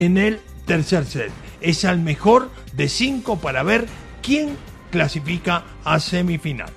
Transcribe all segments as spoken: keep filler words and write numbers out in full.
en el tercer set. Es al mejor de cinco para ver quién clasifica a semifinales.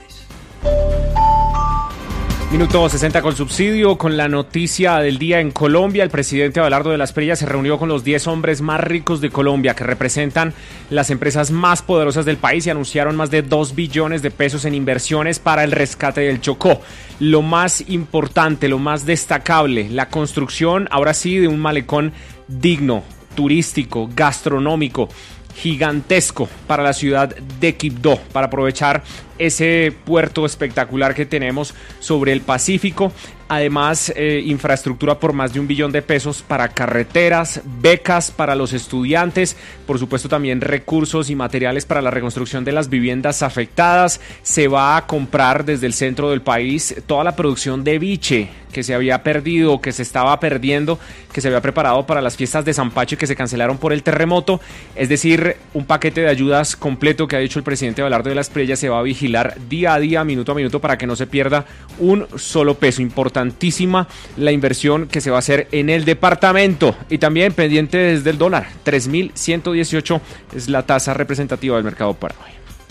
Minuto sesenta con subsidio, con la noticia del día en Colombia. El presidente Abelardo de la Espriella se reunió con los diez hombres más ricos de Colombia, que representan las empresas más poderosas del país, y anunciaron más de dos billones de pesos en inversiones para el rescate del Chocó. Lo más importante, lo más destacable, la construcción, ahora sí, de un malecón digno, turístico, gastronómico, gigantesco para la ciudad de Quibdó, para aprovechar ese puerto espectacular que tenemos sobre el Pacífico. Además, eh, infraestructura por más de un billón de pesos para carreteras, becas para los estudiantes, por supuesto también recursos y materiales para la reconstrucción de las viviendas afectadas. Se va a comprar desde el centro del país toda la producción de biche que se había perdido, que se estaba perdiendo, que se había preparado para las fiestas de San Pacho y que se cancelaron por el terremoto. Es decir, un paquete de ayudas completo que ha dicho el presidente Abelardo de la Espriella. Se va a vigilar día a día, minuto a minuto, para que no se pierda un solo peso. Importantísima la inversión que se va a hacer en el departamento. Y también pendiente desde el dólar, tres mil ciento dieciocho es la tasa representativa del mercado Paraguay.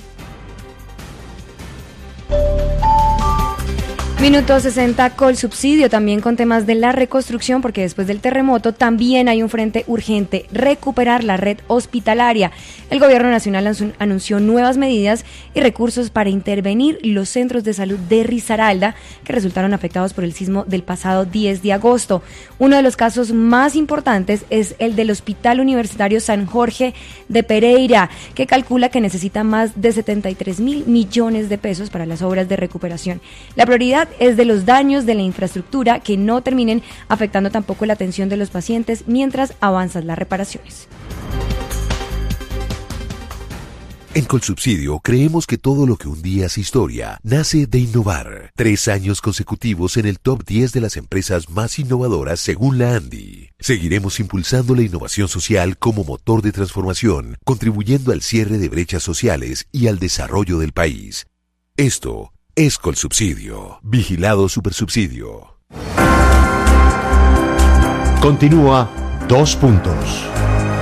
Minuto sesenta con subsidio, también con temas de la reconstrucción, porque después del terremoto también hay un frente urgente: recuperar la red hospitalaria. El gobierno nacional anunció nuevas medidas y recursos para intervenir los centros de salud de Risaralda, que resultaron afectados por el sismo del pasado diez de agosto. Uno de los casos más importantes es el del Hospital Universitario San Jorge de Pereira, que calcula que necesita más de setenta y tres mil millones de pesos para las obras de recuperación. La prioridad es de los daños de la infraestructura que no terminen afectando tampoco la atención de los pacientes mientras avanzan las reparaciones. En Colsubsidio creemos que todo lo que un día es historia nace de innovar. Tres años consecutivos en el top diez de las empresas más innovadoras según la ANDI. Seguiremos impulsando la innovación social como motor de transformación, contribuyendo al cierre de brechas sociales y al desarrollo del país. Esto es Colsubsidio. Vigilado Supersubsidio. Continúa Dos Puntos.